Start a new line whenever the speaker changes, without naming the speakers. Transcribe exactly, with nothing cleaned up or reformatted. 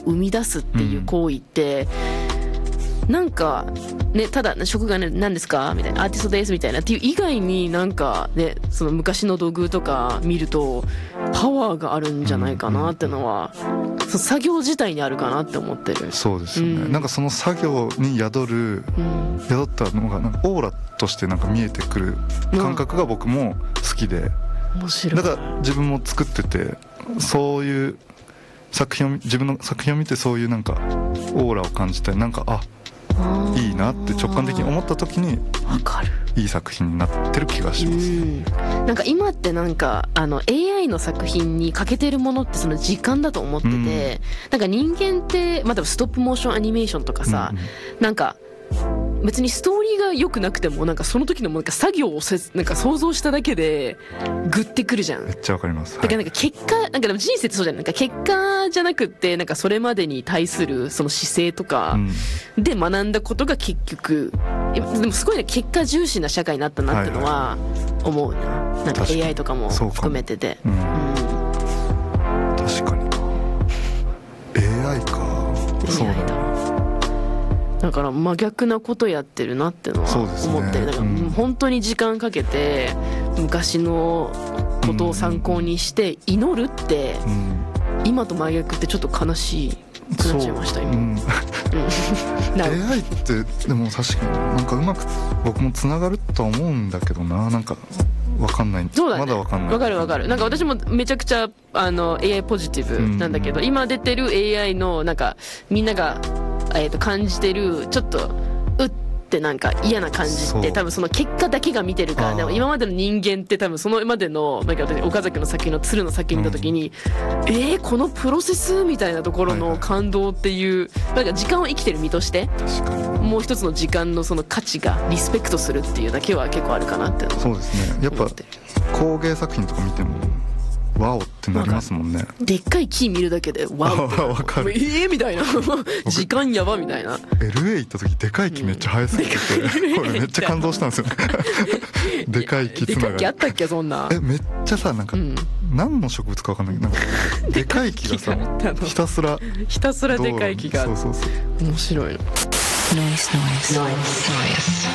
生み出すっていう行為って、うん、なんかね、ただ職がね何ですかみたいな、アーティストですみたいなっていう以外になんかね、その昔の土偶とか見るとパワーがあるんじゃないかなってのは、うんうん、その作業自体にあるかなって思ってる。
そうですよね、うん、なんかその作業に宿る、うん、宿ったのがなんかオーラとしてなんか見えてくる感覚が僕も好きで、
うん、面白い。
だから自分も作ってて、そういう作品を自分の作品を見てそういうなんかオーラを感じたり、なんかあいいなって直感的に思った時に
わかる、
いい作品になってる気がします、ね、
うん、なんか今ってなんかあの エーアイ の作品に欠けてるものってその時間だと思ってて、うん、なんか人間ってまだストップモーションアニメーションとかさ、うんうん、なんか別にストーリーが良くなくてもなんかその時のなんか作業をせなんか想像しただけでグッてくるじゃん。
めっちゃわかります。
だからなんか結果、なんかでも人生ってそうじゃない、なんか結果じゃなくってなんかそれまでに対するその姿勢とかで学んだことが結局、でもすごいね、結果重視な社会になったなってのは思うな、はいはい、なんか エーアイ とかも含めてて、うんうん、
確かにな エーアイ か、そうだね。
だから真逆なことやってるなってのは思ってる、ね、だから本当に時間かけて昔のことを参考にして祈るって、うん、今と真逆ってちょっと悲しくなっちゃいました今、うん、エ
ーアイ ってでも確かになんかうまく僕もつながるとは思うんだけどな、なんかわかんない、
そうだね、
まだわかんない。
わかるわかる。なんか私もめちゃくちゃあの エーアイ ポジティブなんだけど、うん、今出てる エーアイ のなんかみんながえー、と感じてるちょっとうってなんか嫌な感じって多分その結果だけが見てるから、でも今までの人間って多分そのまでのなんか私岡崎の先の鶴の先見た時に、うん、えー、このプロセスみたいなところの感動っていう、はいはい、なんか時間を生きてる身としてもう一つの時間のその価値がリスペクトするっていうだけは結構あるかなって。
そうですね、やっぱ工芸作品とか見てもワオってなりますもんね。
でっかい木見るだけでワオって
わかる。
えーみたいな時間やばみたいな。
エルエー 行った時でかい木めっちゃ生えすぎてて、うん、これめっちゃ感動したんですよでかい木つながり。
でかい木あったっけそんな。
えめっちゃさなんか、うん、何の植物か分かんないけどなんかでかい木がさひたすら
ひたすらでかい木が。
そうそうそう、
面白いの。ノイズノイズノイズ